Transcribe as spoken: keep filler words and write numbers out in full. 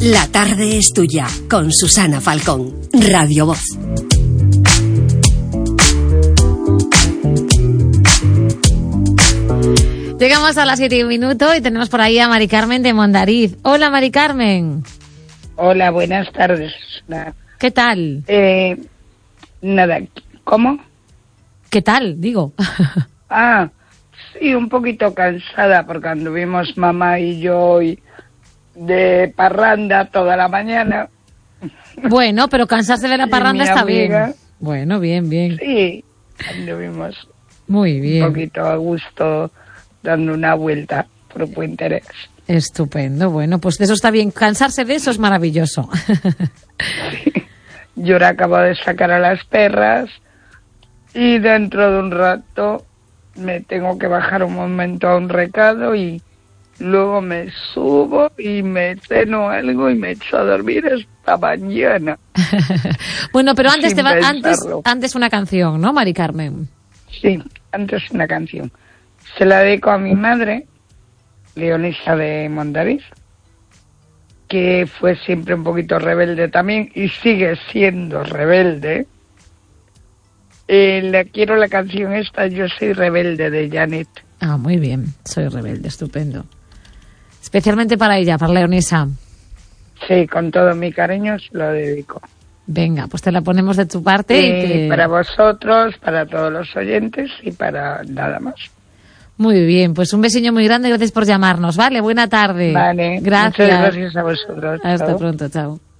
La tarde es tuya, con Susana Falcón, Radio Voz. Llegamos a las siete y un minuto y tenemos por ahí a Mari Carmen de Mondariz. Hola, Mari Carmen. Hola, buenas tardes. ¿Qué tal? Eh, nada, ¿cómo? ¿Qué tal? Digo. Ah, sí, un poquito cansada porque anduvimos mamá y yo y de parranda toda la mañana. Bueno, pero cansarse de la parranda está amiga, bien. Bueno, bien, bien. Sí, anduvimos muy bien. Un poquito a gusto dando una vuelta por Puente Eres. Estupendo, bueno, pues eso está bien. Cansarse de eso es maravilloso. Sí. Yo ahora acabo de sacar a las perras y dentro de un rato me tengo que bajar un momento a un recado y luego me subo y me ceno algo y me echo a dormir hasta mañana. Bueno, pero antes te va, antes, antes una canción, ¿no, Mari Carmen? Sí, antes una canción. Se la dedico a mi madre, Leonisa de Mondariz, que fue siempre un poquito rebelde también y sigue siendo rebelde. Eh, le quiero la canción esta, Yo soy rebelde, de Janet. Ah, muy bien, soy rebelde, estupendo. Especialmente para ella, para Leonisa. Sí, con todo mi cariño se lo dedico. Venga, pues te la ponemos de tu parte. Y, y te... para vosotros, para todos los oyentes y para nada más. Muy bien, pues un besiño muy grande, gracias por llamarnos, ¿vale? Buena tarde. Vale, gracias. Muchas gracias a vosotros. Hasta chao. pronto, chao.